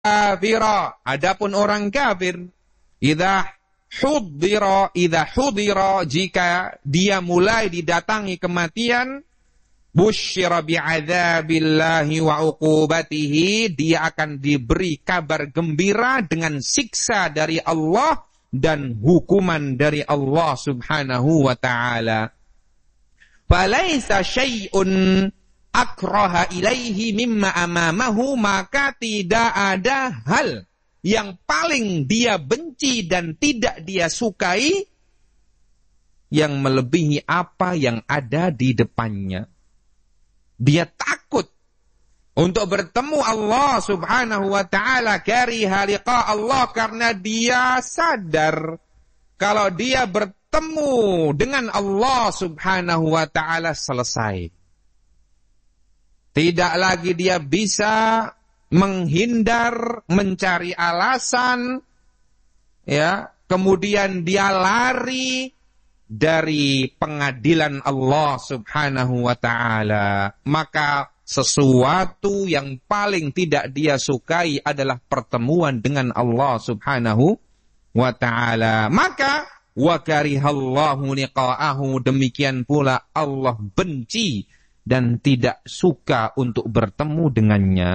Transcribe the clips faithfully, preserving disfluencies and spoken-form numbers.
kafira. Adapun orang kafir, idza hudhira, idza hudhira, jika dia mulai didatangi kematian, busyira bi'adzabillahi wa uqubatihi, dia akan diberi kabar gembira dengan siksa dari Allah dan hukuman dari Allah Subhanahu wa ta'ala. Falaisa syai'un akraha ilaihi mimma amamahu, maka tidak ada hal yang paling dia benci dan tidak dia sukai yang melebihi apa yang ada di depannya. Dia takut untuk bertemu Allah Subhanahu wa ta'ala, kariha liqa Allah, karena dia sadar kalau dia bertemu dengan Allah Subhanahu wa ta'ala selesai. Tidak lagi dia bisa menghindar, mencari alasan, ya, kemudian dia lari dari pengadilan Allah Subhanahu wa ta'ala. Maka sesuatu yang paling tidak dia sukai adalah pertemuan dengan Allah Subhanahu wa ta'ala. Maka wa karihallahu liqa'ahu, demikian pula Allah benci dan tidak suka untuk bertemu dengannya.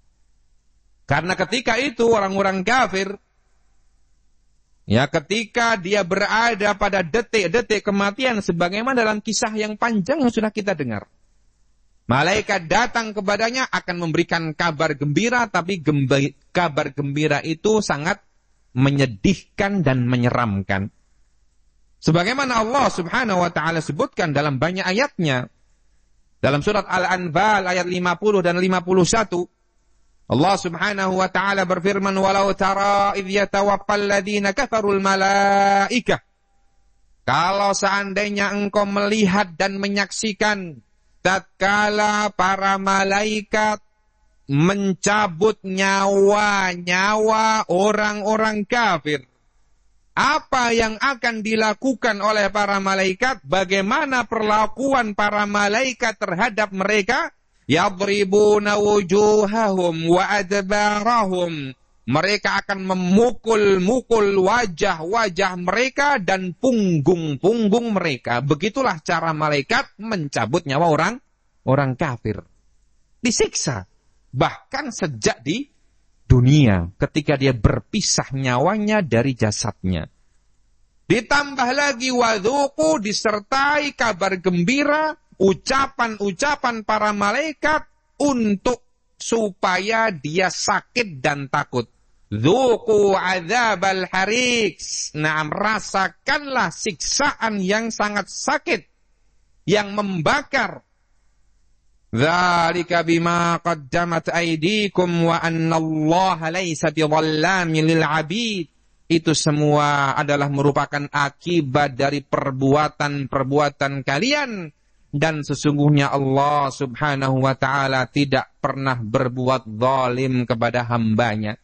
Karena ketika itu orang-orang kafir, ya, ketika dia berada pada detik-detik kematian, sebagaimana dalam kisah yang panjang yang sudah kita dengar, malaikat datang kepadanya akan memberikan kabar gembira, tapi gembi, kabar gembira itu sangat menyedihkan dan menyeramkan. Sebagaimana Allah Subhanahu wa ta'ala sebutkan dalam banyak ayatnya. Dalam surat Al-Anfal ayat lima puluh dan lima puluh satu, Allah Subhanahu wa ta'ala berfirman, walau tara idh yatawaffal ladhina kafarul malaikah. Kalau seandainya engkau melihat dan menyaksikan tatkala para malaikat mencabut nyawa-nyawa orang-orang kafir, apa yang akan dilakukan oleh para malaikat? Bagaimana perlakuan para malaikat terhadap mereka? Yadribuna wujuhahum wa adbarahum. Mereka akan memukul-mukul wajah-wajah mereka dan punggung-punggung mereka. Begitulah cara malaikat mencabut nyawa orang orang kafir. Disiksa. Bahkan sejak di dunia, ketika dia berpisah nyawanya dari jasadnya. Ditambah lagi wadzuqu, disertai kabar gembira, ucapan-ucapan para malaikat untuk supaya dia sakit dan takut. Dzuqu adzabal hariq. Nah, rasakanlah siksaan yang sangat sakit, yang membakar. Dzalika bima qaddamat aydikum wa annallaha laisa bidzallamin lil 'abid. Itu semua adalah merupakan akibat dari perbuatan-perbuatan kalian, dan sesungguhnya Allah Subhanahu wa ta'ala tidak pernah berbuat zalim kepada hambanya.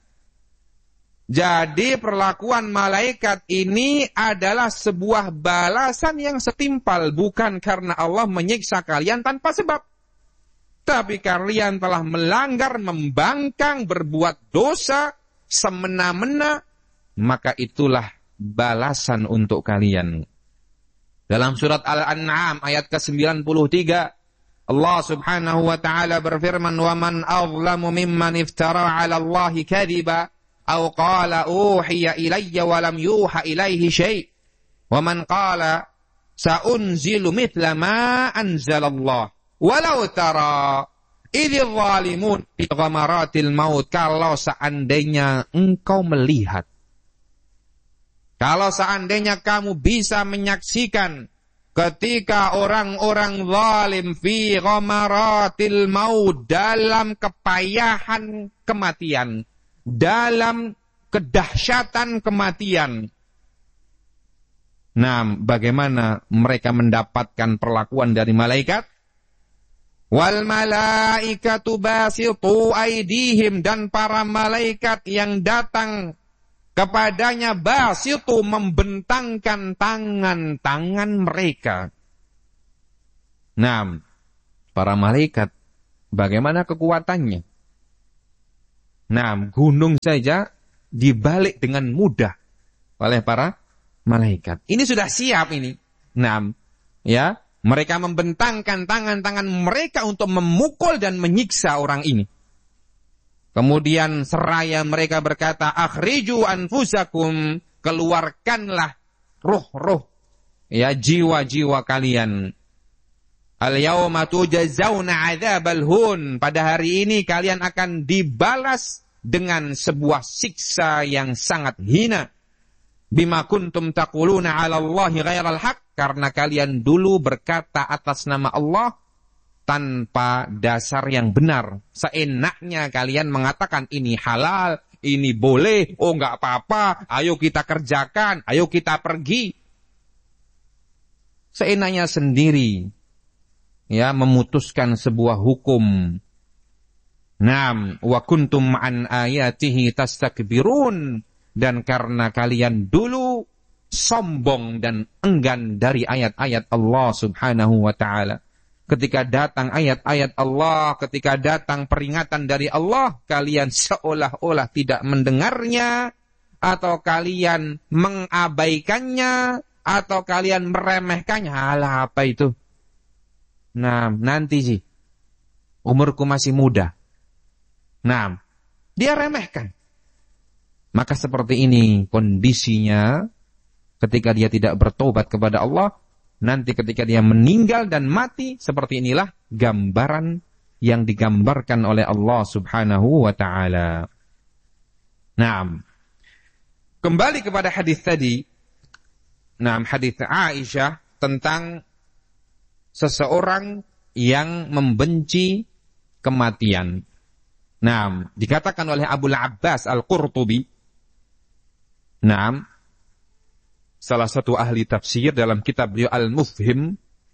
Jadi perlakuan malaikat ini adalah sebuah balasan yang setimpal, bukan karena Allah menyiksa kalian tanpa sebab, tapi kalian telah melanggar, membangkang, berbuat dosa semena-mena, maka itulah balasan untuk kalian. Dalam surat Al-An'am ayat ke sembilan puluh tiga, Allah Subhanahu wa ta'ala berfirman, "Wa man azlamu mimman iftara 'ala Allahi kadhiba aw qala uhiya ilayya wa lam yuha ilayhi syai', wa man qala sa'unzilu mithla ma anzalallah." Walau tara idh zalimun fi ghamaratil maut. Kalau seandainya engkau melihat, kalau seandainya kamu bisa menyaksikan ketika orang-orang zalim fi ghamaratil maut, dalam kepayahan kematian, dalam kedahsyatan kematian. Nah, bagaimana mereka mendapatkan perlakuan dari malaikat? Wal malaikatu basitu aydihim, dan para malaikat yang datang kepadanya basitu, membentangkan tangan-tangan mereka. Nah, para malaikat bagaimana kekuatannya? Nah, gunung saja dibalik dengan mudah oleh para malaikat. Ini sudah siap ini. Nah, ya, mereka membentangkan tangan-tangan mereka untuk memukul dan menyiksa orang ini. Kemudian seraya mereka berkata, akhriju anfusakum, keluarkanlah ruh-ruh, ya, jiwa-jiwa kalian. Al-yawma tujazawna adzabal hun. Pada hari ini kalian akan dibalas dengan sebuah siksa yang sangat hina. Bima kuntum taquluna 'ala Allahi ghairal haq, karena kalian dulu berkata atas nama Allah tanpa dasar yang benar. Seenaknya kalian mengatakan ini halal, ini boleh, oh enggak apa-apa, ayo kita kerjakan, ayo kita pergi. Seenaknya sendiri, ya, memutuskan sebuah hukum. Naam, wa kuntum an ayatihi tastakbirun, dan karena kalian dulu sombong dan enggan dari ayat-ayat Allah Subhanahu wa taala. Ketika datang ayat-ayat Allah, ketika datang peringatan dari Allah, kalian seolah-olah tidak mendengarnya, atau kalian mengabaikannya, atau kalian meremehkannya. Alah, apa itu? Nah, nanti sih, umurku masih muda. Nah, dia remehkan. Maka seperti ini kondisinya ketika dia tidak bertobat kepada Allah. Nanti ketika dia meninggal dan mati, seperti inilah gambaran yang digambarkan oleh Allah Subhanahu wa ta'ala. Nah, kembali kepada hadis tadi. Nah, hadis Aisyah tentang seseorang yang membenci kematian. Nah, dikatakan oleh Abul Abbas Al-Qurtubi, nah, salah satu ahli tafsir dalam kitab beliau Al-Mufhim,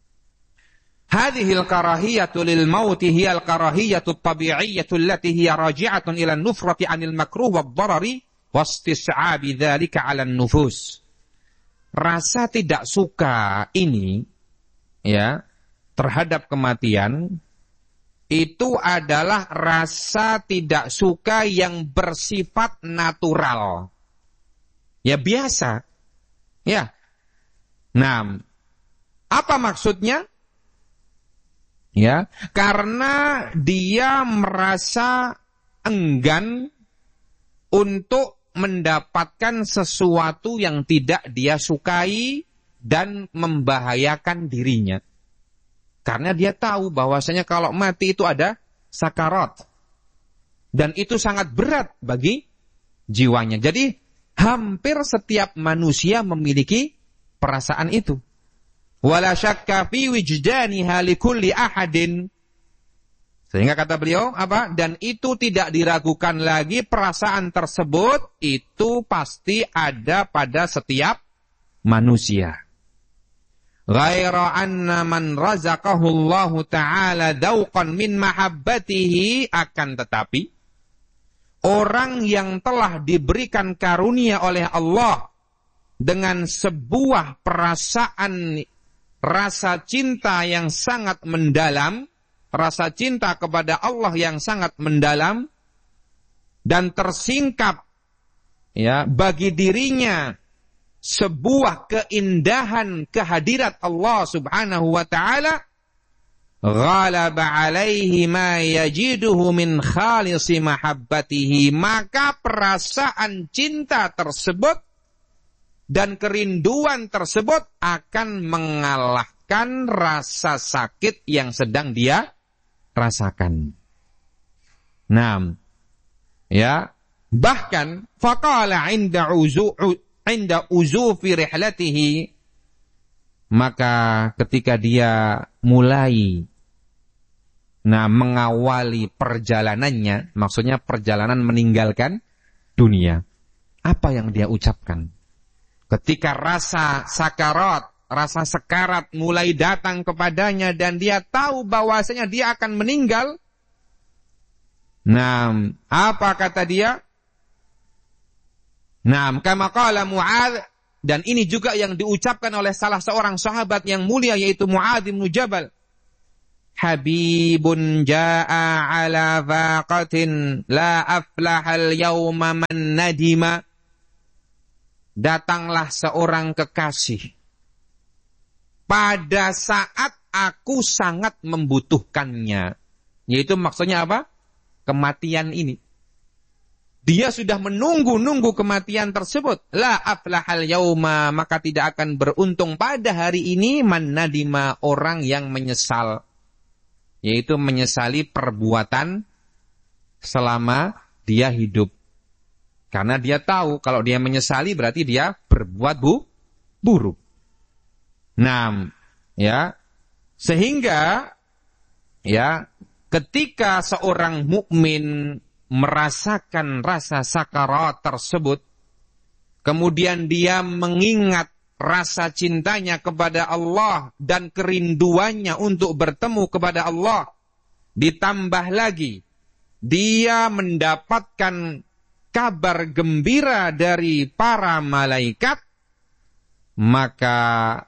hadhil karahiyatu lil mauti hiya al-karahiyatu at-tabi'iyyatu allati hiya raji'atun ila an-nufrati 'anil makruh wad-darari wastis'abi dzalika 'ala an-nufus. Rasa tidak suka ini, ya, terhadap kematian itu adalah rasa tidak suka yang bersifat natural. Ya, biasa. Ya. Nah, apa maksudnya? Ya, karena dia merasa enggan untuk mendapatkan sesuatu yang tidak dia sukai dan membahayakan dirinya. Karena dia tahu bahwasanya kalau mati itu ada sakarat. Dan itu sangat berat bagi jiwanya. Jadi hampir setiap manusia memiliki perasaan itu. Wala syakka fi wijdaniha likulli ahadin. Sehingga kata beliau apa? Dan itu tidak diragukan lagi, perasaan tersebut itu pasti ada pada setiap manusia. Ghaira anna man razaqahu Allah Ta'ala dzauqan min mahabbatihi, akan tetapi orang yang telah diberikan karunia oleh Allah dengan sebuah perasaan rasa cinta yang sangat mendalam, rasa cinta kepada Allah yang sangat mendalam dan tersingkap, ya, bagi dirinya sebuah keindahan kehadirat Allah Subhanahu wa ta'ala, ghalaba alaihi ma yajiduhu min khalisi mahabbatihi, maka perasaan cinta tersebut dan kerinduan tersebut akan mengalahkan rasa sakit yang sedang dia rasakan. Nah, ya, bahkan faqala 'inda uzu' Inda uzufi rihlatihi, maka ketika dia mulai nah mengawali perjalanannya, maksudnya perjalanan meninggalkan dunia, apa yang dia ucapkan? Ketika rasa sakarat, rasa sekarat mulai datang kepadanya dan dia tahu bahwasanya dia akan meninggal, nah, apa kata dia? Nah, kama qala Mu'adz, dan ini juga yang diucapkan oleh salah seorang sahabat yang mulia yaitu Mu'adz bin Jabal. habibun jaa ala faqatin la aflahal yawma man nadima. Datanglah seorang kekasih pada saat aku sangat membutuhkannya. Yaitu maksudnya apa? Kematian ini. Dia sudah menunggu-nunggu kematian tersebut. La aflahal yauma, maka tidak akan beruntung pada hari ini man nadima, orang yang menyesal. Yaitu menyesali perbuatan selama dia hidup. Karena dia tahu kalau dia menyesali berarti dia berbuat bu, buruk. Nah, ya. Sehingga ya, ketika seorang mukmin merasakan rasa sakarat tersebut, kemudian dia mengingat rasa cintanya kepada Allah dan kerinduannya untuk bertemu kepada Allah, ditambah lagi dia mendapatkan kabar gembira dari para malaikat, maka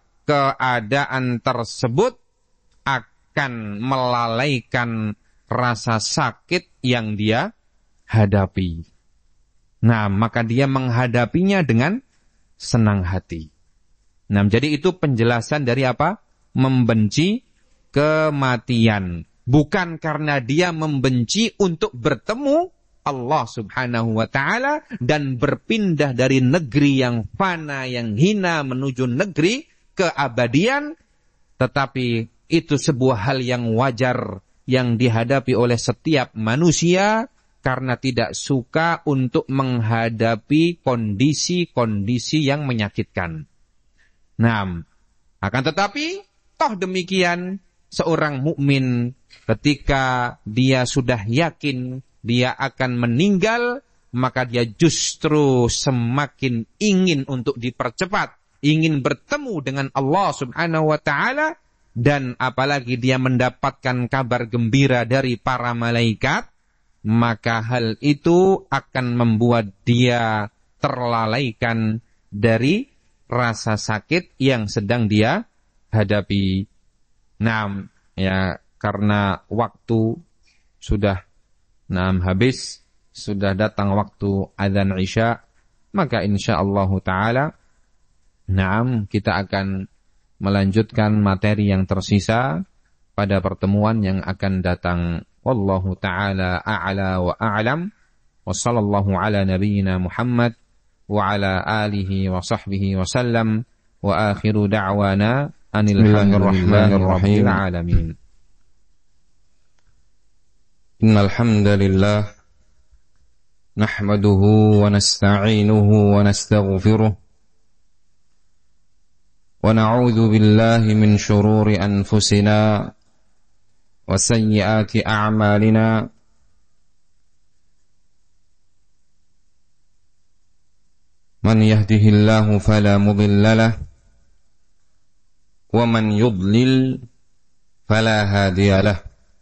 keadaan tersebut akan melalaikan rasa sakit yang dia hadapi. Nah, maka dia menghadapinya dengan senang hati. Nah, jadi itu penjelasan dari apa? Membenci kematian. Bukan karena dia membenci untuk bertemu Allah subhanahu wa ta'ala dan berpindah dari negeri yang fana, yang hina menuju negeri keabadian. Tetapi itu sebuah hal yang wajar yang dihadapi oleh setiap manusia karena tidak suka untuk menghadapi kondisi-kondisi yang menyakitkan. Nah, akan tetapi toh demikian seorang mukmin ketika dia sudah yakin dia akan meninggal, maka dia justru semakin ingin untuk dipercepat, ingin bertemu dengan Allah subhanahu wa ta'ala, dan apalagi dia mendapatkan kabar gembira dari para malaikat, maka hal itu akan membuat dia terlalaikan dari rasa sakit yang sedang dia hadapi. Nah, ya karena waktu sudah nah, habis, sudah datang waktu adzan Isya, maka insyaallah taala nah, kita akan melanjutkan materi yang tersisa pada pertemuan yang akan datang. Wallahu ta'ala a'la wa a'lam. Wa sallallahu ala nabiyyina Muhammad wa ala alihi wa sahbihi wa sallam. Wa akhiru da'wana anil hamdulillahi rabbil alamin. Innal hamdalillah nahmaduhu wa nasta'inuhu wa nastaghfiruh. Wa na'udzu billahi min shururi anfusina wa sayyiati a'malina. Man yahdihillahu fala mudilla lahu wa man yudlil fala hadiya lahu.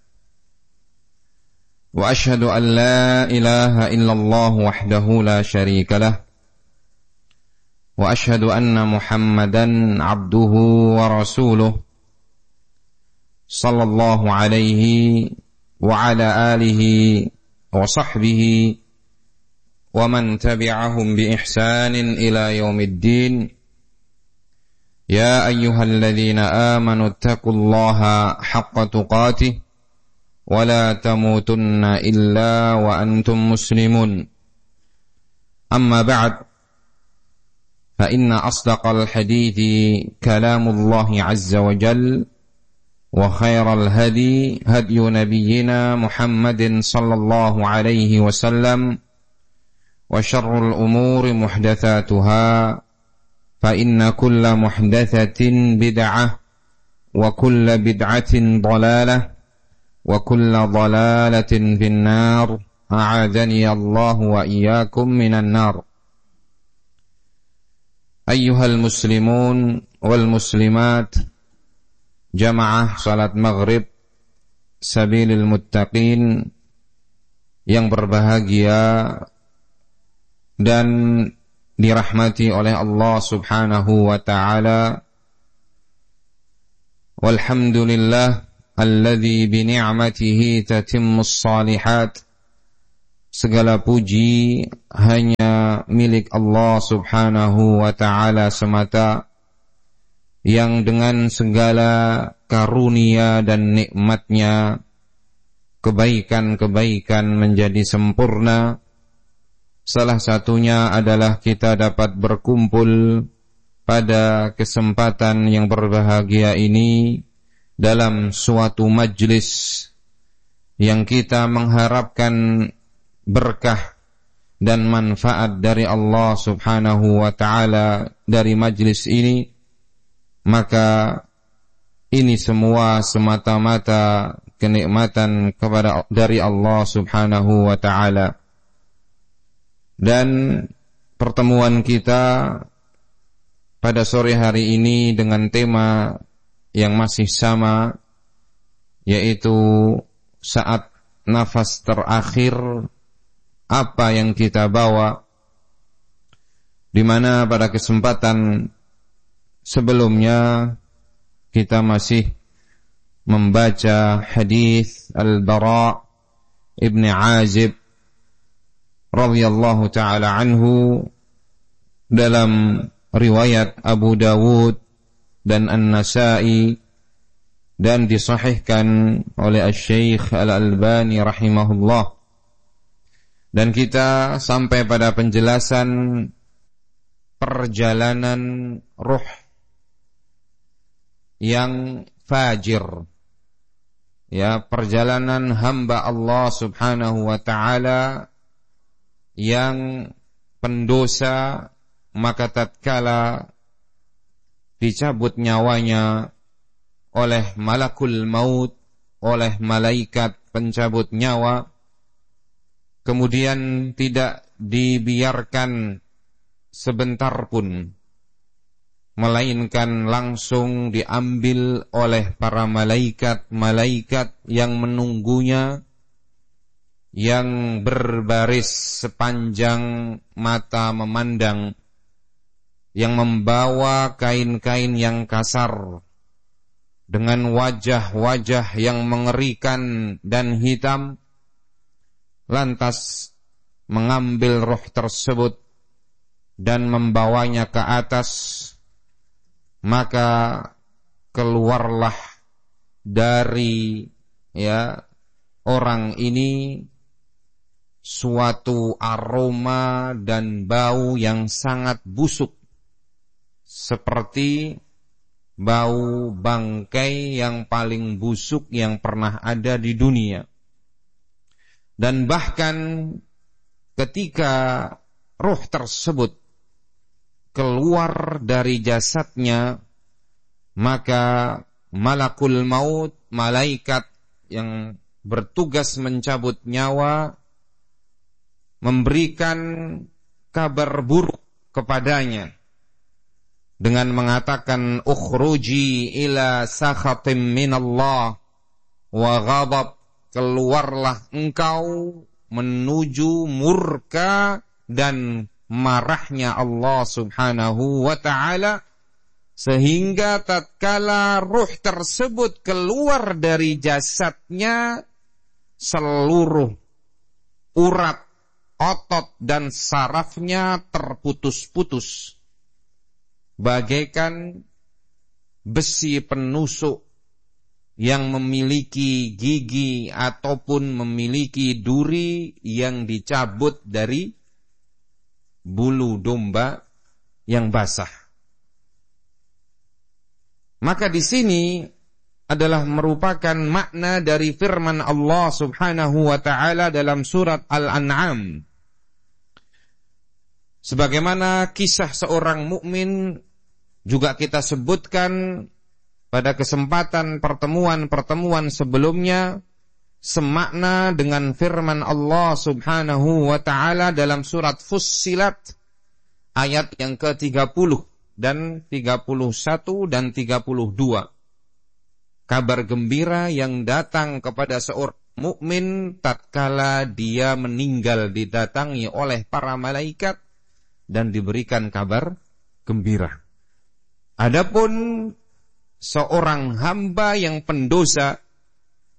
Wa ashhadu an la ilaha illallah wahdahu la syarika lahu. Wa ashhadu anna Muhammadan abduhu wa rasuluh sallallahu alaihi wa ala alihi wa sahbihi wa man tabi'ahum bi ihsanin ila yaumiddin. Ya ayyuhalladzina amanu taqullaha haqqa tuqatih wa la tamutunna illa wa antum muslimun. Amma ba'd. فإن أصدق الحديث كلام الله عز وجل وخير الهدي هدي نبينا محمد صلى الله عليه وسلم وشر الأمور محدثاتها فإن كل محدثة بدعة وكل بدعة ضلالة وكل ضلالة في النار أعاذني الله وإياكم من النار. Ayyuhal muslimun wal muslimat, jamaah salat maghrib sabilil muttaqin yang berbahagia dan dirahmati oleh Allah subhanahu wa ta'ala. Walhamdulillah, alladzi bi ni'matihi tatimmus shalihat. Segala puji hanya milik Allah Subhanahu wa ta'ala semata, yang dengan segala karunia dan nikmatnya kebaikan-kebaikan menjadi sempurna. Salah satunya adalah kita dapat berkumpul pada kesempatan yang berbahagia ini dalam suatu majlis yang kita mengharapkan berkah dan manfaat dari Allah Subhanahu wa ta'ala dari majlis ini. Maka ini semua semata-mata kenikmatan kepada dari Allah Subhanahu wa ta'ala. Dan pertemuan kita pada sore hari ini dengan tema yang masih sama, yaitu saat nafas terakhir apa yang kita bawa, di mana pada kesempatan sebelumnya kita masih membaca hadis Al-Bara ibn Azib radhiyallahu ta'ala anhu dalam riwayat Abu Dawud dan An-Nasa'i, dan disahihkan oleh Asy-Syaikh Al-Albani rahimahullah. Dan kita sampai pada penjelasan perjalanan ruh yang fajir, ya, perjalanan hamba Allah Subhanahu wa ta'ala yang pendosa, maka tatkala dicabut nyawanya oleh malakul maut, oleh malaikat pencabut nyawa, kemudian tidak dibiarkan sebentar pun, melainkan langsung diambil oleh para malaikat-malaikat yang menunggunya, yang berbaris sepanjang mata memandang, yang membawa kain-kain yang kasar dengan wajah-wajah yang mengerikan dan hitam, lantas mengambil roh tersebut dan membawanya ke atas. Maka keluarlah dari ya orang ini suatu aroma dan bau yang sangat busuk, seperti bau bangkai yang paling busuk yang pernah ada di dunia. Dan bahkan ketika ruh tersebut keluar dari jasadnya, maka malakul maut, malaikat yang bertugas mencabut nyawa, memberikan kabar buruk kepadanya dengan mengatakan, ukhruji ila sakhatim minallah wa ghadab, keluarlah engkau menuju murka dan marahnya Allah Subhanahu wa ta'ala. Sehingga tatkala ruh tersebut keluar dari jasadnya, seluruh urat, otot dan sarafnya terputus-putus, bagaikan besi penusuk yang memiliki gigi ataupun memiliki duri yang dicabut dari bulu domba yang basah. Maka di sini adalah merupakan makna dari firman Allah Subhanahu wa ta'ala dalam surat Al-An'am. Sebagaimana kisah seorang mukmin juga kita sebutkan pada kesempatan pertemuan-pertemuan sebelumnya, semakna dengan firman Allah Subhanahu wa ta'ala dalam surat Fussilat ayat yang ke tiga puluh dan tiga puluh satu dan tiga puluh dua. Kabar gembira yang datang kepada seorang mukmin tatkala dia meninggal, didatangi oleh para malaikat dan diberikan kabar gembira. Adapun seorang hamba yang pendosa,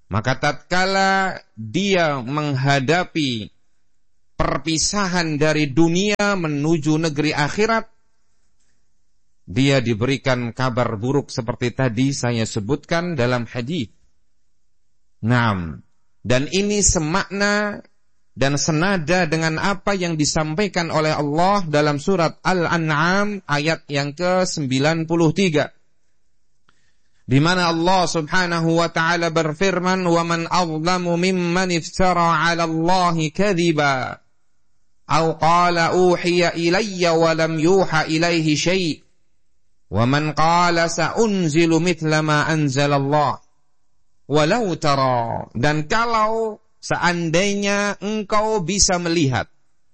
Maka tatkala dia menghadapi perpisahan dari dunia menuju negeri akhirat, dia diberikan kabar buruk seperti tadi saya sebutkan dalam hadis. Naam. Dan ini semakna dan senada dengan apa yang disampaikan oleh Allah dalam surat Al-An'am ayat yang ke sembilan puluh tiga. Di mana Allah Subhanahu wa taala berfirman, "Wa man azlamu mimman iftara 'ala Allahi kadhiba aw qala uhiya ilayya wa lam yuha ilaihi syai' wa man qala sa'unzilu mithla ma anzala Allah walau tara." Dan kalau seandainya engkau bisa melihat,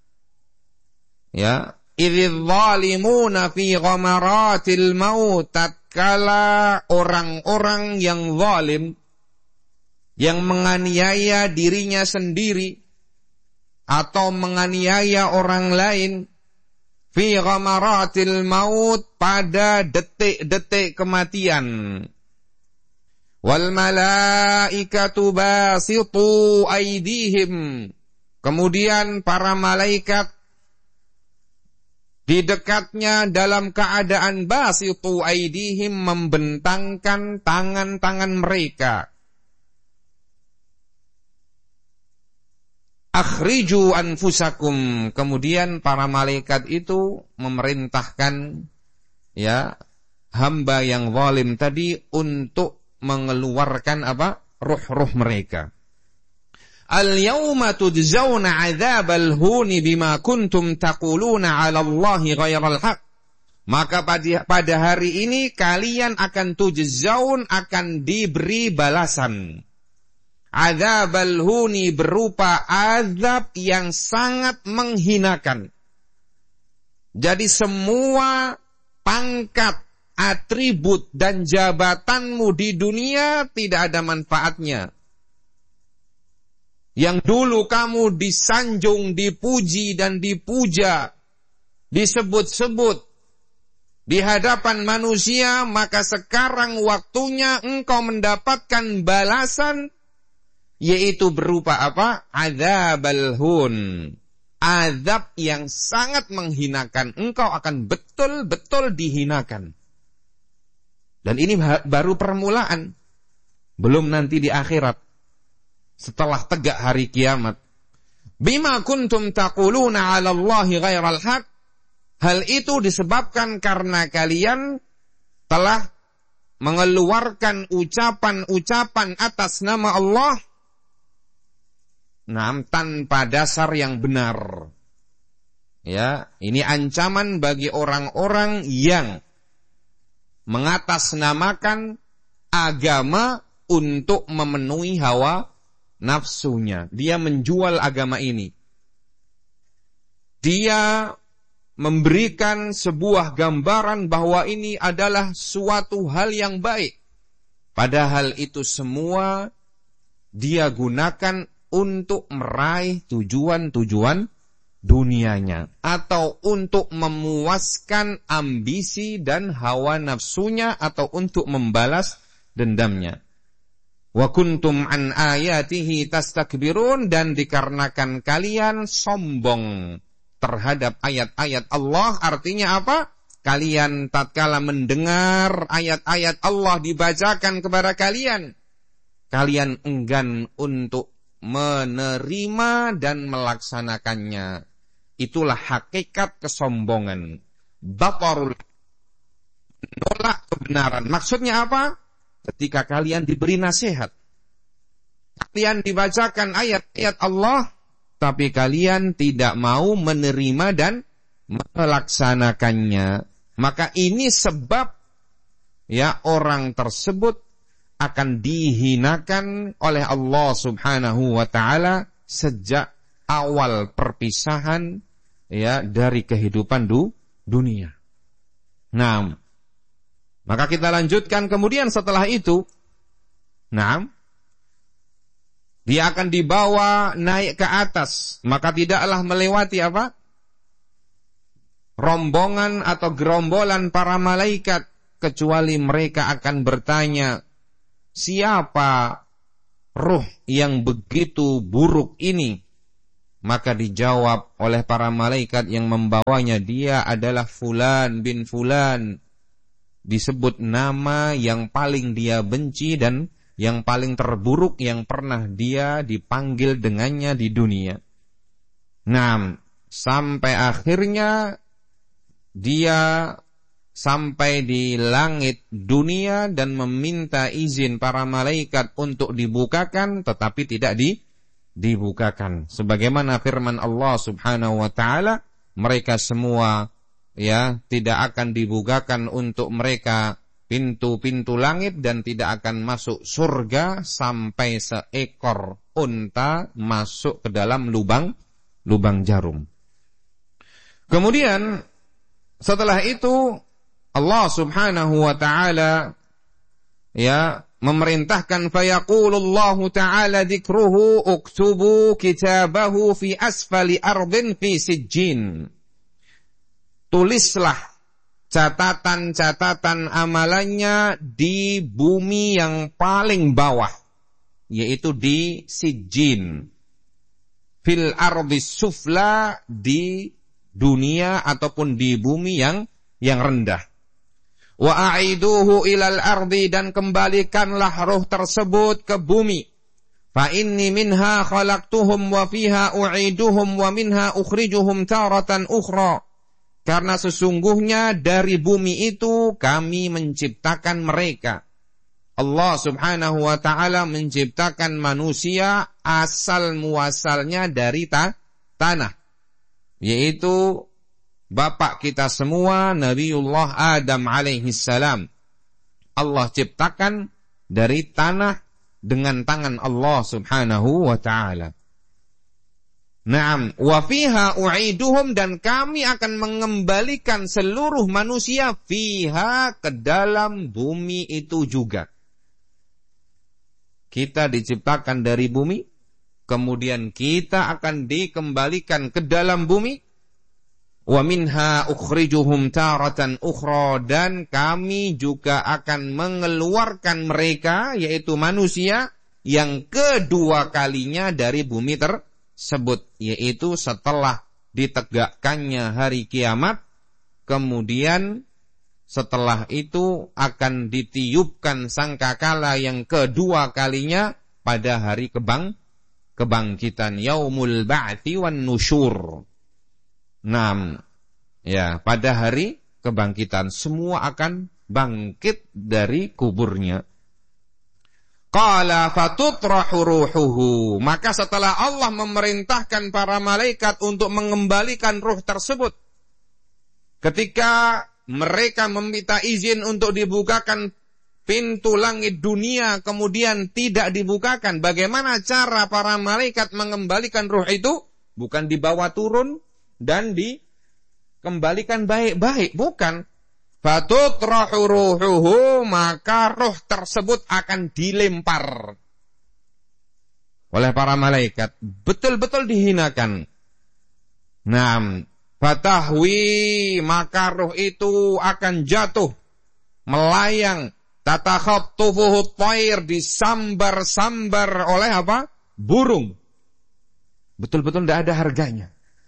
ya, idz zalimuna fi ghamaratil maut, tatkala orang-orang yang zalim, yang menganiaya dirinya sendiri atau menganiaya orang lain, fi ghamaratil maut, pada detik-detik kematian, wal malaikatu basitu aydihim, kemudian para malaikat di dekatnya dalam keadaan basitu aydihim, membentangkan tangan-tangan mereka. Akhriju anfusakum, kemudian para malaikat itu memerintahkan, ya, hamba yang zalim tadi untuk mengeluarkan apa? Ruh-ruh mereka. Al-yawma tujzauna 'adzabal huni bima kuntum taquluna 'ala Allahi ghairal haq. Maka pada, pada hari ini kalian akan tujzaun, akan diberi balasan. Adzabal huni berupa azab yang sangat menghinakan. Jadi semua pangkat, atribut dan jabatanmu di dunia tidak ada manfaatnya. Yang dulu kamu disanjung, dipuji dan dipuja, disebut-sebut di hadapan manusia, maka sekarang waktunya engkau mendapatkan balasan, yaitu berupa apa? Adzabal hun. Azab yang sangat menghinakan. Engkau akan betul-betul dihinakan. Dan ini baru permulaan. Belum nanti di akhirat. Setelah tegak hari kiamat. Bima kuntum taquluna 'ala Allahi ghairal haq. Hal itu disebabkan karena kalian telah mengeluarkan ucapan-ucapan atas nama Allah, nah, tanpa dasar yang benar. Ya, ini ancaman bagi orang-orang yang mengatasnamakan agama untuk memenuhi hawa nafsunya. Dia menjual agama ini. Dia memberikan sebuah gambaran bahwa ini adalah suatu hal yang baik. Padahal itu semua dia gunakan untuk meraih tujuan-tujuan dunianya, atau untuk memuaskan ambisi dan hawa nafsunya, atau untuk membalas dendamnya. Wa kuntum an ayatihi tastakbirun, dan dikarenakan kalian sombong terhadap ayat-ayat Allah. Artinya apa? Kalian tatkala mendengar ayat-ayat Allah dibacakan kepada kalian, kalian enggan untuk menerima dan melaksanakannya. Itulah hakikat kesombongan. Batarul, menolak kebenaran. Maksudnya apa? Ketika kalian diberi nasihat, kalian dibacakan ayat-ayat Allah, tapi kalian tidak mau menerima dan melaksanakannya, maka ini sebab, ya, orang tersebut akan dihinakan oleh Allah Subhanahu wa taala sejak awal perpisahan, ya, dari kehidupan du, dunia. Nah, maka kita lanjutkan kemudian setelah itu, nah, dia akan dibawa naik ke atas, maka tidaklah melewati apa? Rombongan atau gerombolan para malaikat, kecuali mereka akan bertanya, siapa ruh yang begitu buruk ini? Maka dijawab oleh para malaikat yang membawanya, dia adalah fulan bin fulan. Disebut nama yang paling dia benci dan yang paling terburuk yang pernah dia dipanggil dengannya di dunia. Nah, sampai akhirnya dia sampai di langit dunia dan meminta izin para malaikat untuk dibukakan, tetapi tidak di, dibukakan. Sebagaimana firman Allah Subhanahu wa taala, mereka semua ya tidak akan dibukakan untuk mereka pintu-pintu langit dan tidak akan masuk surga sampai seekor unta masuk ke dalam lubang lubang jarum. Kemudian setelah itu Allah Subhanahu wa taala ya memerintahkan, fayaqulullahu ta'ala dzikruhu uktubu kitabahu fi asfali ardin fi sijjin. Tulislah catatan-catatan amalannya di bumi yang paling bawah, yaitu di Sijjin. Fil ardis sufla, di dunia ataupun di bumi yang yang rendah. Wa a'iduhu ilal ardi, dan kembalikanlah roh tersebut ke bumi. Fa inni minha khalaqtuhum wa fiha u'iduhum wa minha ukhrijuhum taratan ukhra. Karena sesungguhnya dari bumi itu kami menciptakan mereka. Allah Subhanahu wa ta'ala menciptakan manusia asal muasalnya dari ta- tanah. Yaitu bapak kita semua, Nabiullah Adam alaihi salam. Allah ciptakan dari tanah dengan tangan Allah Subhanahu wa ta'ala. Naam, wa fiha u'iduhum, dan kami akan mengembalikan seluruh manusia fiha, ke dalam bumi itu juga. Kita diciptakan dari bumi, kemudian kita akan dikembalikan ke dalam bumi. Wa minha ukhrijuhum taratan ukhra, dan kami juga akan mengeluarkan mereka, yaitu manusia, yang kedua kalinya dari bumi tersebut. Sebut, yaitu setelah ditegakkannya hari kiamat, kemudian setelah itu akan ditiupkan sangkakala yang kedua kalinya pada hari kebang kebangkitan, yaumul ba'tsi wan nusyur. Nah, ya, pada hari kebangkitan semua akan bangkit dari kuburnya. Qala fatutrahu ruhuhu, maka setelah Allah memerintahkan para malaikat untuk mengembalikan ruh tersebut, ketika mereka meminta izin untuk dibukakan pintu langit dunia kemudian tidak dibukakan, bagaimana cara para malaikat mengembalikan ruh itu? Bukan dibawa turun dan dikembalikan baik-baik, bukan. Fatutrahu ruhuhu, maka roh tersebut akan dilempar oleh para malaikat, betul-betul dihinakan. Nah, fatahwi, maka roh itu akan jatuh, melayang, tatakhattufuhu thair, disambar-sambar oleh apa? Burung. Betul-betul tidak ada harganya.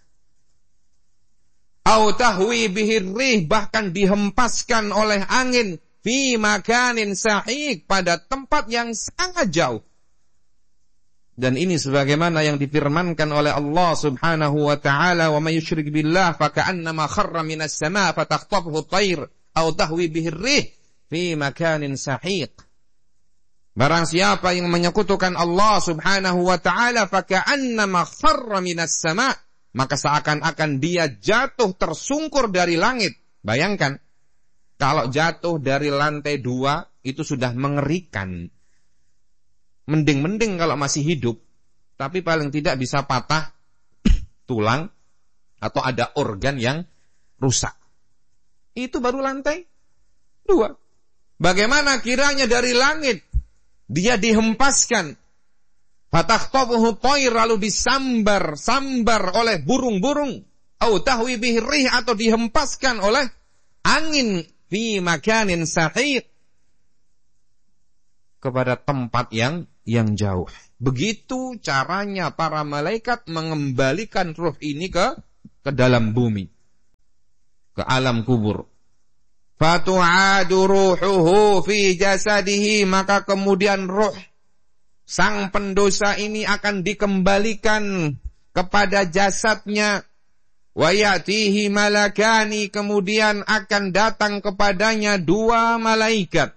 Au tahwi bihir rih, bahkan dihempaskan oleh angin, fi makanin sahiq, pada tempat yang sangat jauh. Dan ini sebagaimana yang difirmankan oleh Allah Subhanahu wa ta'ala, wa may yusyrik billah faka'annama kharra minas sama' fatakhtafuhu at-tayr au tahwi bihir rih fi makanin sahiq. Barang siapa yang menyekutukan Allah Subhanahu wa ta'ala, faka'annama kharra minas sama', maka seakan-akan dia jatuh tersungkur dari langit. Bayangkan, kalau jatuh dari lantai dua, itu sudah mengerikan. Mending-mending kalau masih hidup, tapi paling tidak bisa patah tulang, atau ada organ yang rusak. Itu baru lantai dua. Bagaimana kiranya dari langit, dia dihempaskan, fatakhtafuhu thair, lalu disambar-sambar oleh burung-burung, au tahwi bihi rih, atau dihempaskan oleh angin, fi makanin sahiq, kepada tempat yang yang jauh. Begitu caranya para malaikat mengembalikan ruh ini ke ke dalam bumi, ke alam kubur. Fatu'adu ruhuhu fi jasadihi, maka kemudian ruh sang pendosa ini akan dikembalikan kepada jasadnya. Wa ya'tihi malakani, kemudian akan datang kepadanya dua malaikat.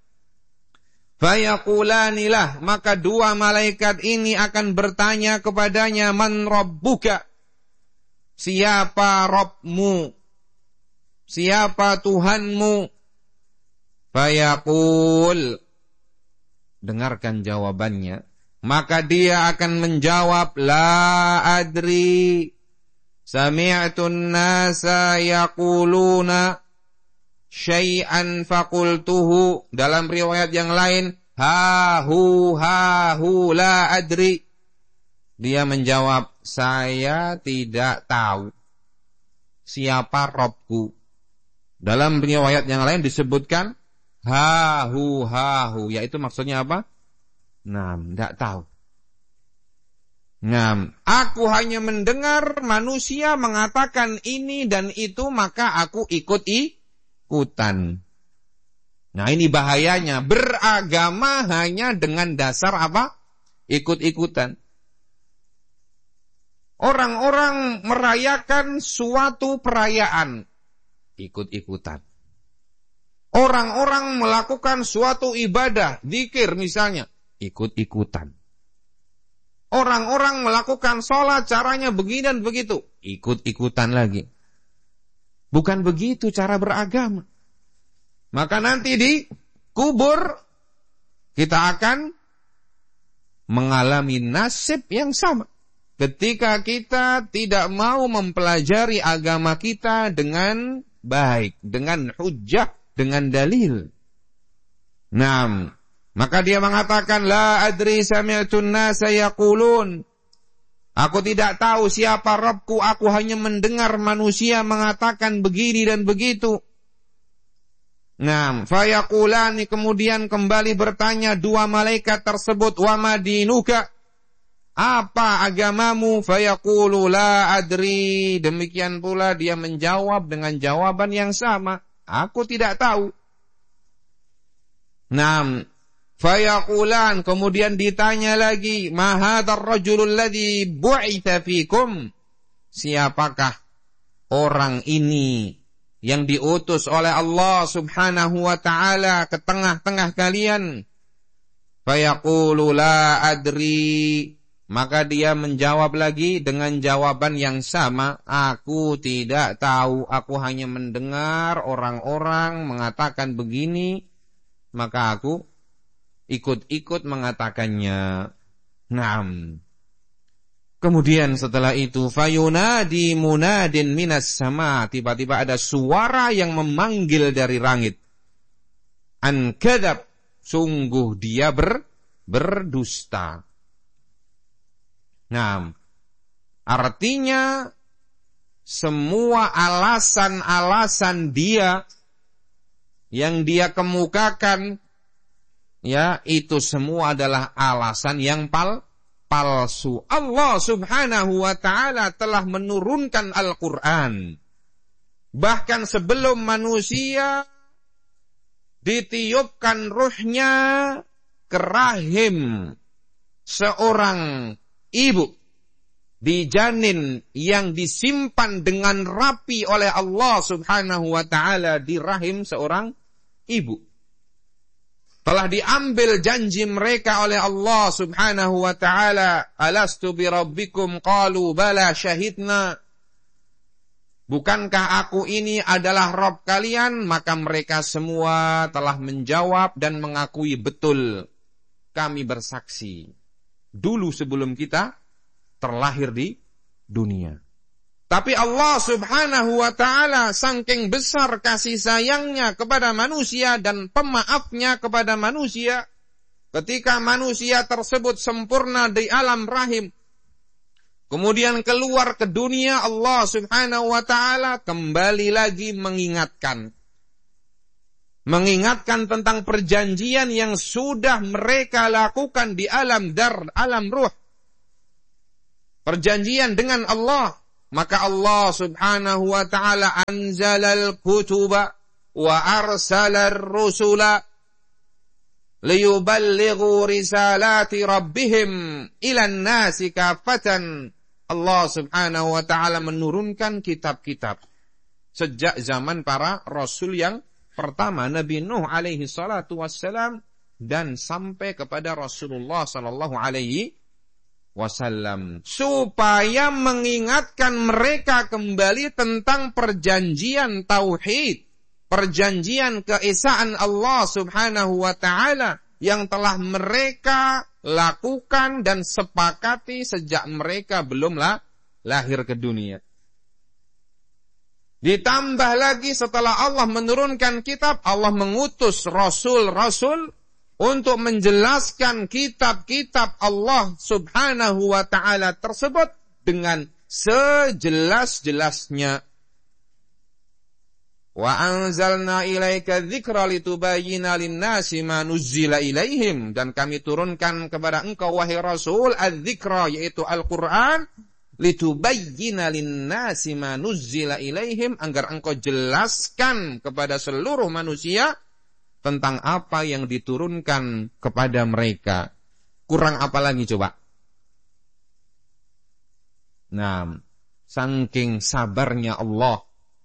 Fayaqulani lah, maka dua malaikat ini akan bertanya kepadanya, man rabbuka, siapa Rabbmu, siapa Tuhanmu? Fayaqul, dengarkan jawabannya, maka dia akan menjawab, la adri, sami'tun nasa yaquluna syai'an faqultuhu. Dalam riwayat yang lain, ha hu ha hu la adri. Dia menjawab, saya tidak tahu siapa Rabbku. Dalam riwayat yang lain disebutkan ha hu ha hu, yaitu maksudnya apa? Nah, tidak tahu. Nah, aku hanya mendengar manusia mengatakan ini dan itu, maka aku ikut-ikutan. Nah, ini bahayanya. Beragama hanya dengan dasar apa? Ikut-ikutan. Orang-orang merayakan suatu perayaan, ikut-ikutan. Orang-orang melakukan suatu ibadah, zikir misalnya, ikut-ikutan. Orang-orang melakukan sholat, caranya begini dan begitu, ikut-ikutan lagi. Bukan begitu cara beragama. Maka nanti di kubur kita akan mengalami nasib yang sama. Ketika kita tidak mau mempelajari agama kita dengan baik, dengan hujjah, dengan dalil. Nah, maka dia mengatakan, la adri sami'tun nasa yaqulun. Aku tidak tahu siapa Rabbku, aku hanya mendengar manusia mengatakan begini dan begitu. Nah, fayaqulani, kemudian kembali bertanya dua malaikat tersebut, wa madinuka, apa agamamu? Fayaqulu la adri. Demikian pula dia menjawab dengan jawaban yang sama, aku tidak tahu. Nah, fayaqulan, kemudian ditanya lagi, ma hadzal rajulul ladzi bu'itsa fikum, siapakah orang ini yang diutus oleh Allah Subhanahu wa taala ke tengah-tengah kalian? Fayaqulu la adri, maka dia menjawab lagi dengan jawaban yang sama, aku tidak tahu, aku hanya mendengar orang-orang mengatakan begini, maka aku ikut-ikut mengatakannya. Naam. Kemudian setelah itu, fayunadi munadin minas sama, tiba-tiba ada suara yang memanggil dari langit. An kadzab, sungguh dia ber, berdusta. Nah, artinya semua alasan-alasan dia yang dia kemukakan, ya, itu semua adalah alasan yang pal, palsu. Allah Subhanahu wa ta'ala telah menurunkan Al-Quran. Bahkan sebelum manusia ditiupkan ruhnya ke rahim seorang ibu, di janin yang disimpan dengan rapi oleh Allah Subhanahu wa ta'ala di rahim seorang ibu, telah diambil janji mereka oleh Allah Subhanahu wa ta'ala. Alastu bi rabbikum qalu bala syahidna. Bukankah aku ini adalah Rabb kalian? Maka mereka semua telah menjawab dan mengakui, betul, kami bersaksi dulu sebelum kita terlahir di dunia. Tapi Allah Subhanahu wa ta'ala saking besar kasih sayangnya kepada manusia dan pemaafnya kepada manusia, ketika manusia tersebut sempurna di alam rahim, kemudian keluar ke dunia, Allah Subhanahu wa ta'ala kembali lagi mengingatkan. mengingatkan tentang perjanjian yang sudah mereka lakukan di alam dar, alam ruh. Perjanjian dengan Allah. Maka Allah subhanahu wa ta'ala anzalal kutuba wa arsalal rusula liyuballighu risalati rabbihim ilan nasi kafatan. Allah subhanahu wa ta'ala menurunkan kitab-kitab sejak zaman para rasul yang pertama, Nabi Nuh alaihi salatu wassalam, dan sampai kepada Rasulullah sallallahu alaihi wasallam, supaya mengingatkan mereka kembali tentang perjanjian tauhid, perjanjian keesaan Allah subhanahu wa ta'ala yang telah mereka lakukan dan sepakati sejak mereka belumlah lahir ke dunia. Ditambah lagi setelah Allah menurunkan kitab, Allah mengutus rasul-rasul untuk menjelaskan kitab-kitab Allah subhanahu wa ta'ala tersebut dengan sejelas-jelasnya. Wa anzalna ilaika dzikra litubayyina lin-nasi ma nuzzila ilaihim, dan kami turunkan kepada engkau wahai Rasul adz-dzikra, yaitu Al-Qur'an, litubayyina lin-nasi ma nuzzila ilaihim, agar engkau jelaskan kepada seluruh manusia tentang apa yang diturunkan kepada mereka. Kurang apa lagi coba? Nah, saking sabarnya Allah,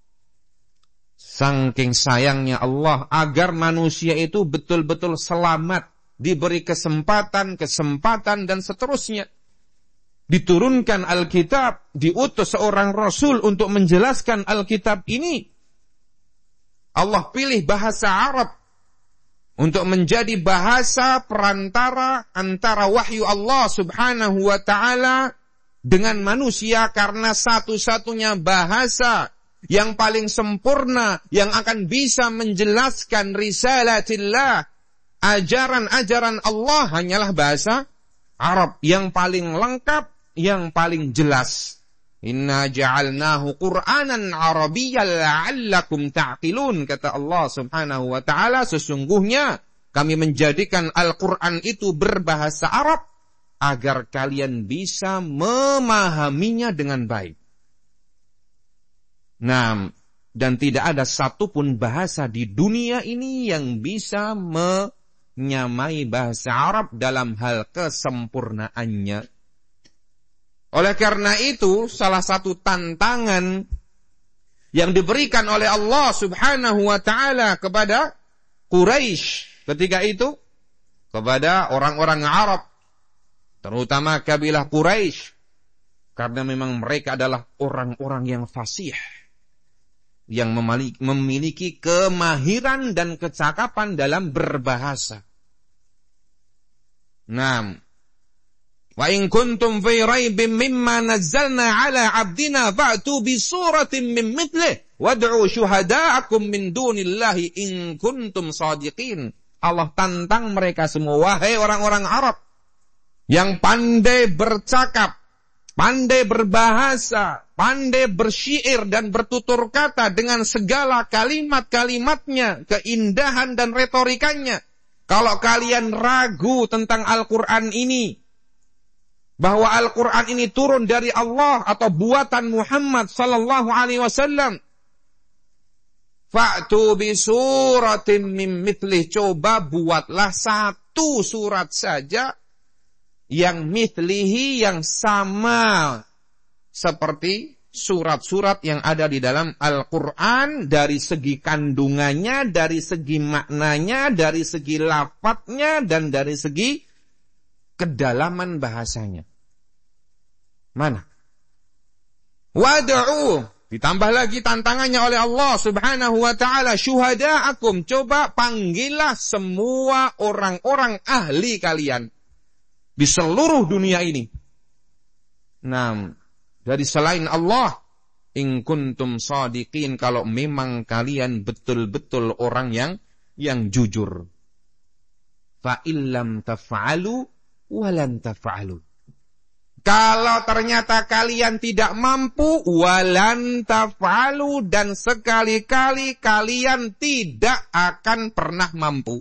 saking sayangnya Allah agar manusia itu betul-betul selamat, diberi kesempatan, kesempatan dan seterusnya. Diturunkan Alkitab, diutus seorang Rasul untuk menjelaskan Alkitab ini. Allah pilih bahasa Arab untuk menjadi bahasa perantara antara wahyu Allah subhanahu wa ta'ala dengan manusia, karena satu-satunya bahasa yang paling sempurna yang akan bisa menjelaskan risalatillah, ajaran-ajaran Allah, hanyalah bahasa Arab yang paling lengkap, yang paling jelas. Inna ja'alnahu Qur'anan Arabiyyan la'allakum ta'qilun, kata Allah subhanahu wa ta'ala, sesungguhnya kami menjadikan Al-Quran itu berbahasa Arab agar kalian bisa memahaminya dengan baik. Nah, dan tidak ada satupun bahasa di dunia ini yang bisa menyamai bahasa Arab dalam hal kesempurnaannya. Oleh karena itu, salah satu tantangan yang diberikan oleh Allah subhanahu wa ta'ala kepada Quraisy ketika itu, kepada orang-orang Arab, terutama kabilah Quraisy, karena memang mereka adalah orang-orang yang fasih, yang memiliki kemahiran dan kecakapan dalam berbahasa. Nah, wa in kuntum fi raibin mimma nazzalna ala 'abdina fa'tu bi suratin min mithlihi wad'u syuhada'akum min dunillahi in kuntum shadiqin. Allah tantang mereka semua, wahai orang-orang Arab yang pandai bercakap, pandai berbahasa, pandai bersyair dan bertutur kata dengan segala kalimat-kalimatnya, keindahan dan retorikanya. Kalau kalian ragu tentang Al-Quran ini, bahwa Al-Quran ini turun dari Allah atau buatan Muhammad sallallahu alaihi wasallam, fa'tu bi suratin min mithlih, coba buatlah satu surat saja yang mithlihi, yang sama seperti surat-surat yang ada di dalam Al-Quran, dari segi kandungannya, dari segi maknanya, dari segi lafadznya, dan dari segi kedalaman bahasanya. Mana? Wad'u, ditambah lagi tantangannya oleh Allah subhanahu wa ta'ala, syuhada'akum, coba panggillah semua orang-orang ahli kalian di seluruh dunia ini. Nah, dari selain Allah, in kuntum shadiqin, kalau memang kalian betul-betul orang yang yang jujur. Fa illam taf'alu walan taf'alu. Kalau ternyata kalian tidak mampu, walan taf'alu, dan sekali-kali kalian tidak akan pernah mampu.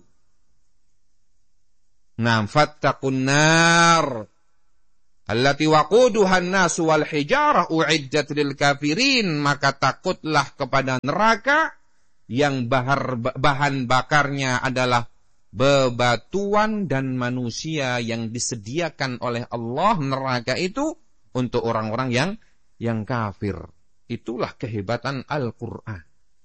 Nah, fattaqun nar allati waquduhan nasu wal hijarah uiddat lil kafirin, maka takutlah kepada neraka yang bahar, bahan bakarnya adalah bebatuan dan manusia, yang disediakan oleh Allah neraka itu untuk orang-orang yang yang kafir. Itulah kehebatan Al-Qur'an.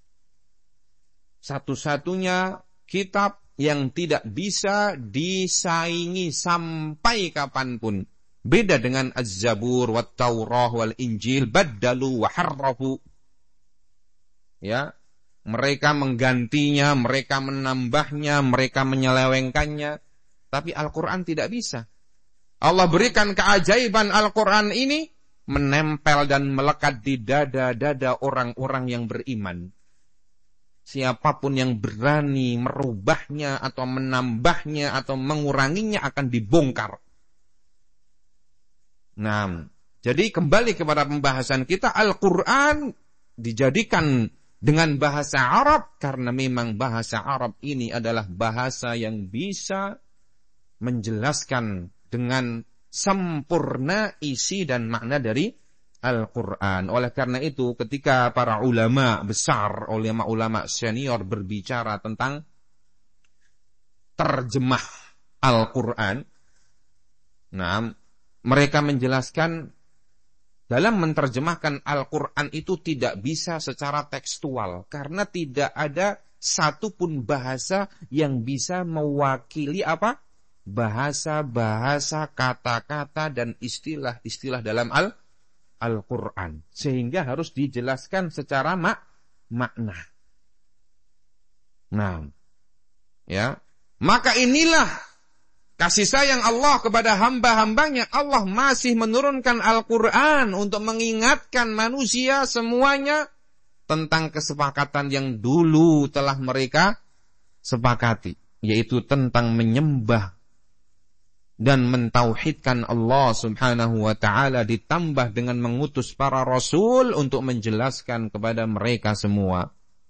Satu-satunya kitab yang tidak bisa disaingi sampai kapanpun. Beda dengan Az-Zabur, Wat-Taurah, Wal-Injil, baddalu wa harrafu. Ya, mereka menggantinya, mereka menambahnya, mereka menyelewengkannya. Tapi Al-Quran tidak bisa. Allah berikan keajaiban Al-Quran ini menempel dan melekat di dada-dada orang-orang yang beriman. Siapapun yang berani merubahnya atau menambahnya atau menguranginya akan dibongkar. Nah, jadi kembali kepada pembahasan kita, Al-Quran dijadikan dengan bahasa Arab karena memang bahasa Arab ini adalah bahasa yang bisa menjelaskan dengan sempurna isi dan makna dari Al-Quran. Oleh karena itu, ketika para ulama besar, ulama-ulama senior berbicara tentang terjemah Al-Quran, nah, mereka menjelaskan dalam menerjemahkan Al-Quran itu tidak bisa secara tekstual, karena tidak ada satupun bahasa yang bisa mewakili apa? Bahasa-bahasa, kata-kata dan istilah-istilah dalam Al Al-Quran, sehingga harus dijelaskan secara mak makna. Nah, ya, maka inilah kasih sayang Allah kepada hamba-hambanya. Allah masih menurunkan Al-Quran untuk mengingatkan manusia semuanya tentang kesepakatan yang dulu telah mereka sepakati, yaitu tentang menyembah dan mentauhidkan Allah subhanahu wa ta'ala, ditambah dengan mengutus para rasul untuk menjelaskan kepada mereka semua.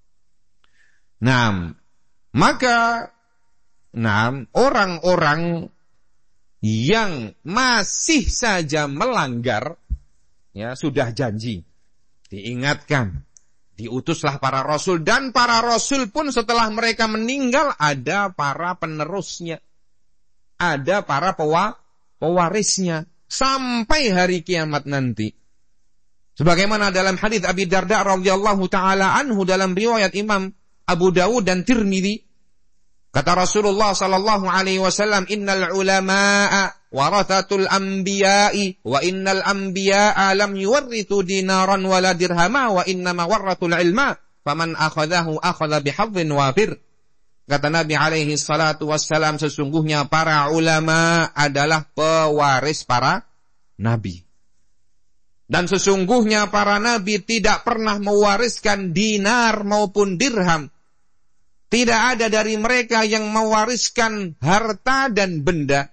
Nah, maka nah, orang-orang yang masih saja melanggar, ya, sudah janji, diingatkan, diutuslah para rasul, dan para rasul pun setelah mereka meninggal ada para penerusnya. Ada para pewa, pewarisnya sampai hari kiamat nanti. Sebagaimana dalam hadis Abi Darda radhiyallahu taala anhu dalam riwayat Imam Abu Dawud dan Tirmidzi, kata Rasulullah sallallahu alaihi wasallam, "Innal ulama'a warathatul anbiya'i wa innal anbiya'a lam yuwarrithu dinaran wala dirhama wa innama warrathul ilma faman akhadhahu akhadha bihadhin wafir." Kata Nabi alaihi salatu wassalam, sesungguhnya para ulama adalah pewaris para nabi. Dan sesungguhnya para nabi tidak pernah mewariskan dinar maupun dirham. Tidak ada dari mereka yang mewariskan harta dan benda.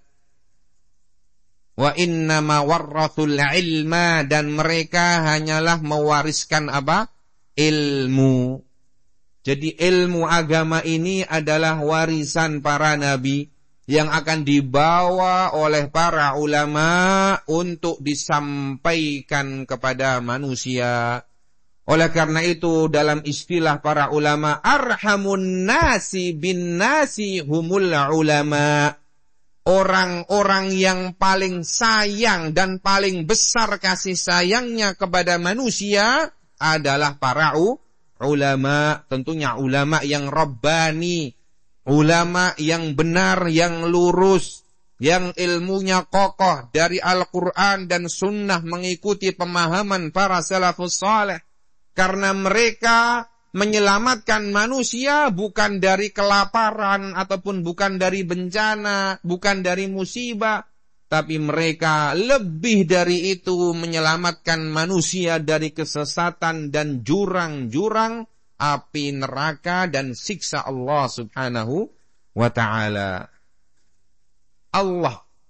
Wa innama warrathul ilma, dan mereka hanyalah mewariskan apa? Ilmu. Jadi ilmu agama ini adalah warisan para nabi yang akan dibawa oleh para ulama untuk disampaikan kepada manusia. Oleh karena itu dalam istilah para ulama, arhamun nasi bin nasi humul ulama. Orang-orang yang paling sayang dan paling besar kasih sayangnya kepada manusia adalah para ulama. Ulama, tentunya ulama yang rabbani, ulama yang benar, yang lurus, yang ilmunya kokoh dari Al-Quran dan Sunnah, mengikuti pemahaman para salafus saleh. Karena mereka menyelamatkan manusia bukan dari kelaparan ataupun bukan dari bencana, bukan dari musibah, tapi mereka lebih dari itu menyelamatkan manusia dari kesesatan dan jurang-jurang api neraka dan siksa Allah subhanahu wa ta'ala. Allah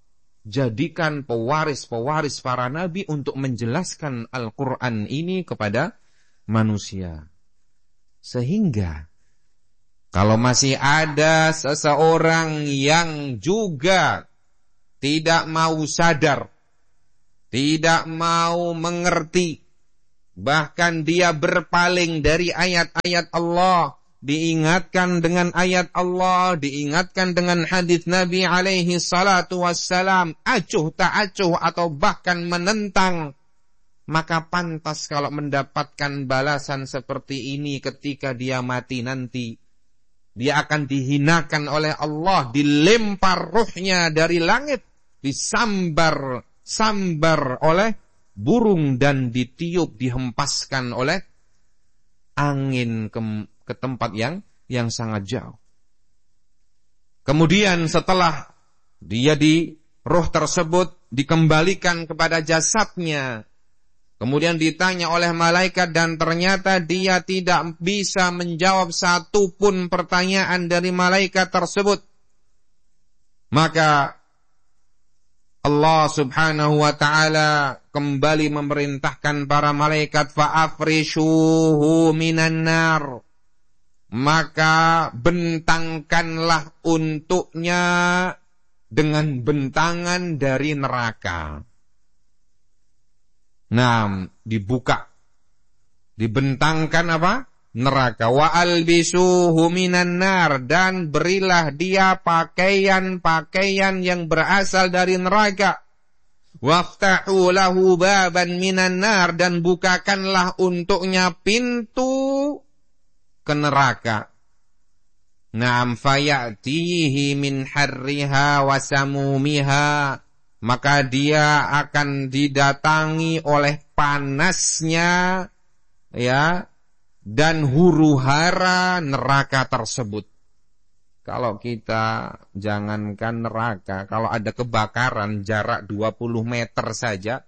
jadikan pewaris-pewaris para nabi untuk menjelaskan Al-Quran ini kepada manusia. Sehingga kalau masih ada seseorang yang juga tidak mau sadar, tidak mau mengerti, bahkan dia berpaling dari ayat-ayat Allah, diingatkan dengan ayat Allah, diingatkan dengan hadis Nabi alaihi salatu wassalam, acuh tak acuh atau bahkan menentang, maka pantas kalau mendapatkan balasan seperti ini ketika dia mati nanti. Dia akan dihinakan oleh Allah, dilempar ruhnya dari langit, disambar sambar oleh burung dan ditiup, dihempaskan oleh angin ke, ke tempat yang yang sangat jauh. Kemudian setelah dia di roh tersebut dikembalikan kepada jasadnya, kemudian ditanya oleh malaikat dan ternyata dia tidak bisa menjawab satu pun pertanyaan dari malaikat tersebut. Maka Allah subhanahu wa ta'ala kembali memerintahkan para malaikat, fa'afrishuhu minan nar. Maka bentangkanlah untuknya dengan bentangan dari neraka. Nah, dibuka, dibentangkan apa? Neraka. Wa albisuhu minan nar, dan berilah dia pakaian-pakaian yang berasal dari neraka. Waftahu lahu baban minan nar, dan bukakanlah untuknya pintu ke neraka. Naam, fayatihi min harriha wa samumiha, maka dia akan didatangi oleh panasnya, ya, dan huru-hara neraka tersebut. Kalau kita jangankan neraka, kalau ada kebakaran jarak dua puluh meter saja,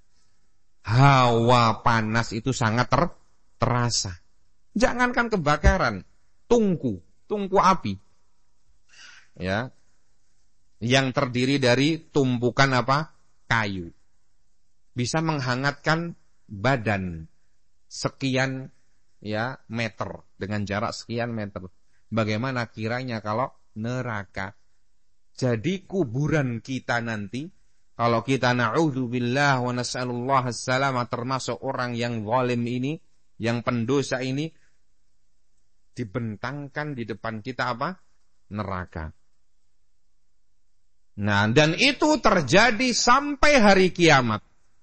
hawa panas itu sangat ter, terasa. Jangankan kebakaran, tungku, tungku api, ya, yang terdiri dari tumpukan apa? Kayu, bisa menghangatkan badan sekian, ya, meter, dengan jarak sekian meter. Bagaimana kiranya kalau neraka? Jadi kuburan kita nanti, kalau kita na'udzubillah wa nas'alullah as-salama, termasuk orang yang zalim ini, yang pendosa ini, dibentangkan di depan kita apa? Neraka. Nah, dan itu terjadi sampai hari kiamat.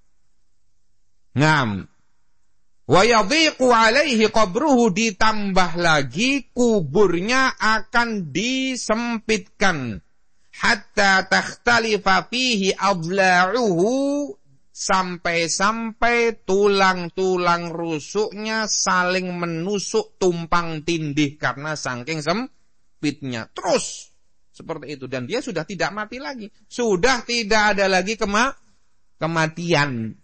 Ngam. Wa yadhiqu alaihi qabruhu, ditambah lagi kuburnya akan disempitkan. Hatta takhtalifa fihi adla'uhu, sampai-sampai tulang-tulang rusuknya saling menusuk tumpang tindih karena saking sempitnya. Terus seperti itu, dan dia sudah tidak mati lagi, sudah tidak ada lagi kema kematian.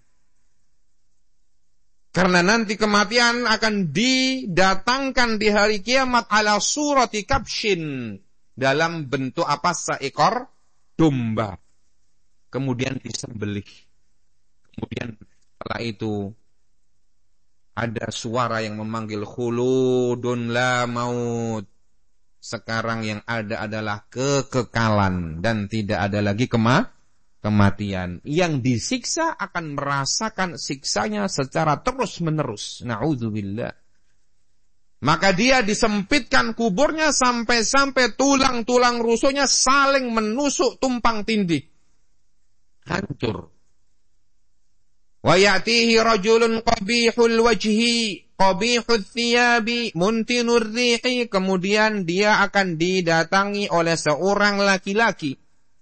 Karena nanti kematian akan didatangkan di hari kiamat ala surati kabshin, dalam bentuk apa? Seekor domba. Kemudian disembelih. Kemudian setelah itu ada suara yang memanggil khuludun la maut. Sekarang yang ada adalah kekekalan dan tidak ada lagi kema kematian. Yang disiksa akan merasakan siksanya secara terus-menerus. Na'udzubillah. Maka dia disempitkan kuburnya sampai-sampai tulang-tulang rusuknya saling menusuk tumpang tindih. Hancur. Wa ya'tihi rajulun qabihul wajhi, qabihul thiyabi, muntinur rihi. Kemudian dia akan didatangi oleh seorang laki-laki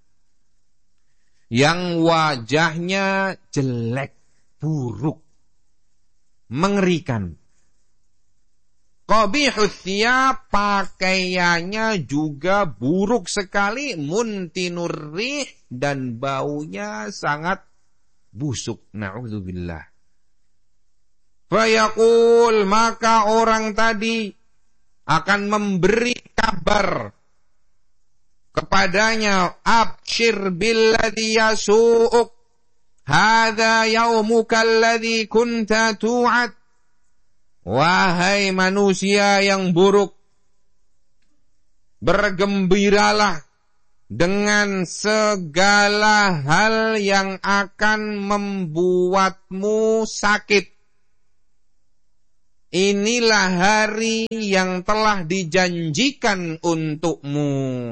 yang wajahnya jelek, buruk, mengerikan. Qabihul thiyab, pakaiannya juga buruk sekali, muntinur rih, dan baunya sangat busuk. Na'udzubillah. Fayaqul, maka orang tadi akan memberi kabar kepadanya, abshir billadhi yasu'uk, hadha yaumuka alladhi kunta tu'ad. Wahai manusia yang buruk, bergembiralah dengan segala hal yang akan membuatmu sakit. Inilah hari yang telah dijanjikan untukmu.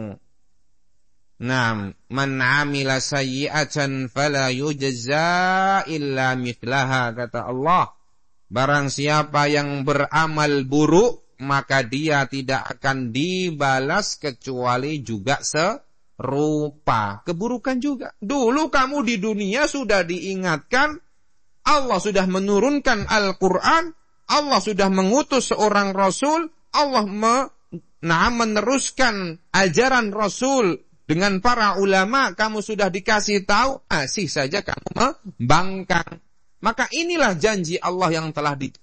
Nah, man amila sayyi'atan fala yujza illa mithlaha, kata Allah. Barang siapa yang beramal buruk, maka dia tidak akan dibalas kecuali juga serupa. Keburukan juga. Dulu kamu di dunia sudah diingatkan, Allah sudah menurunkan Al-Quran, Allah sudah mengutus seorang Rasul, Allah me, nah, meneruskan ajaran Rasul dengan para ulama, kamu sudah dikasih tahu, masih saja kamu membangkang. Maka inilah janji Allah yang telah di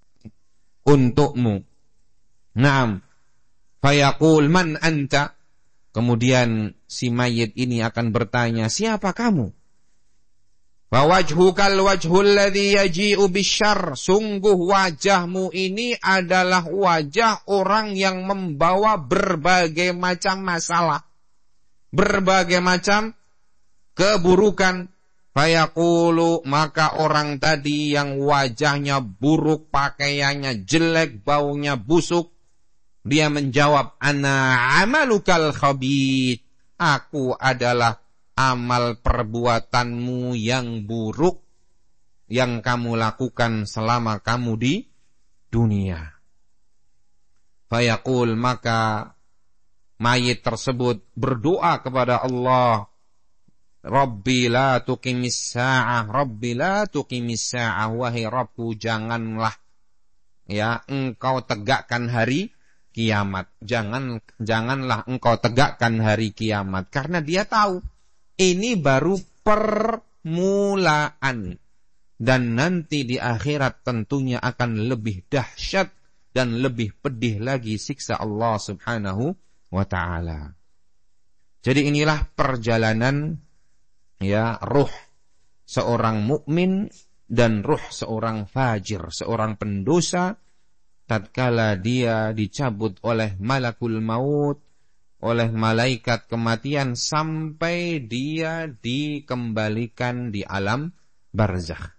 untukmu. Naam. Fayaqul man anta. Kemudian si mayit ini akan bertanya, siapa kamu? Fawajhukal wajhul ladzi yaji'u bisyarr. Sungguh wajahmu ini adalah wajah orang yang membawa berbagai macam masalah, berbagai macam keburukan. Fayaqulu, maka orang tadi yang wajahnya buruk, pakaiannya jelek, baunya busuk, dia menjawab, ana amalukal khabith. Aku adalah amal perbuatanmu yang buruk yang kamu lakukan selama kamu di dunia. Fayaqul, maka mayit tersebut berdoa kepada Allah, Rabbi la tuqimis sa'ah, Rabbi la tuqimis sa'ah, wahai Rabbku, janganlah ya engkau tegakkan hari kiamat. Jangan janganlah engkau tegakkan hari kiamat, karena dia tahu ini baru permulaan dan nanti di akhirat tentunya akan lebih dahsyat dan lebih pedih lagi siksa Allah Subhanahu wa taala. Jadi inilah perjalanan ya ruh seorang mukmin dan ruh seorang fajir, seorang pendosa, tatkala dia dicabut oleh malakul maut, oleh malaikat kematian, sampai dia dikembalikan di alam barzakh.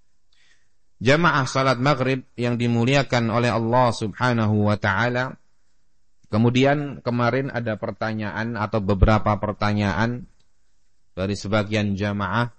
Jamaah salat maghrib yang dimuliakan oleh Allah Subhanahu wa taala. Kemudian kemarin ada pertanyaan atau beberapa pertanyaan dari sebagian jamaah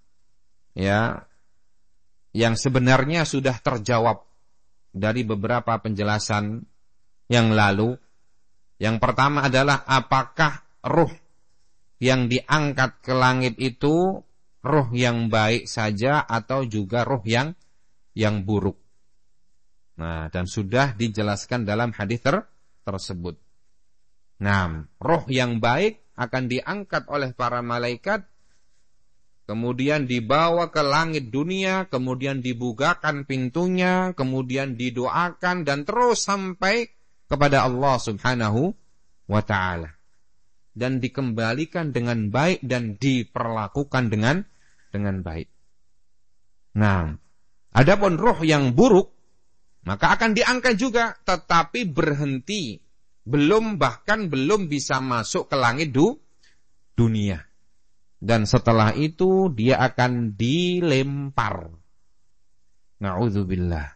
ya yang sebenarnya sudah terjawab dari beberapa penjelasan yang lalu. Yang pertama adalah, apakah ruh yang diangkat ke langit itu ruh yang baik saja atau juga ruh yang yang buruk? Nah, dan sudah dijelaskan dalam hadis ter, tersebut. Nah, ruh yang baik akan diangkat oleh para malaikat, kemudian dibawa ke langit dunia, kemudian dibukakan pintunya, kemudian didoakan, dan terus sampai kepada Allah Subhanahu wa ta'ala. Dan dikembalikan dengan baik dan diperlakukan dengan dengan baik. Nah, adapun ruh yang buruk, maka akan diangkat juga, tetapi berhenti. Belum, bahkan belum bisa masuk ke langit du, dunia. Dan setelah itu dia akan dilempar. Na'udzubillah.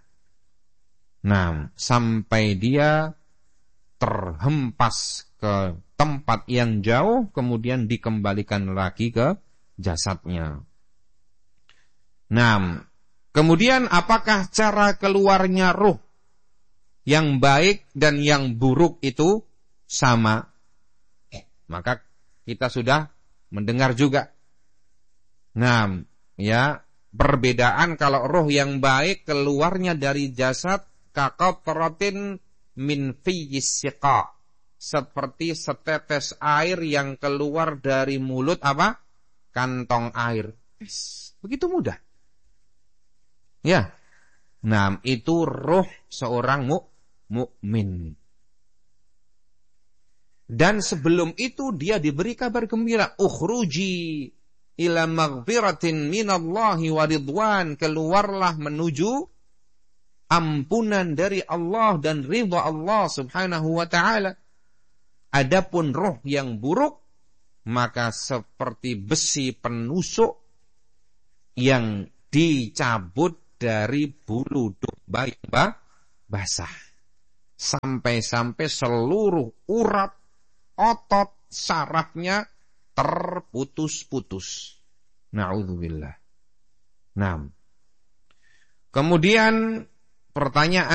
Nah, sampai dia terhempas ke tempat yang jauh, kemudian dikembalikan lagi ke jasadnya. Nah, kemudian apakah cara keluarnya ruh yang baik dan yang buruk itu sama? Maka kita sudah mendengar juga. Nah, ya, perbedaan kalau ruh yang baik keluarnya dari jasad kaqatratin min fiyis siqa, seperti setetes air yang keluar dari mulut apa? Kantong air. Begitu mudah. Ya. Nah, itu ruh seorang mu mukmin. Dan sebelum itu dia diberi kabar gembira, ukhruji ila maghfiratin minallahi wa ridwan, keluarlah menuju ampunan dari Allah dan ridha Allah Subhanahu wa taala. Adapun roh yang buruk, maka seperti besi penusuk yang dicabut dari bulu domba yang basah, sampai-sampai seluruh urat, otot, sarafnya terputus-putus. Na'udzubillah. Nah, kemudian pertanyaan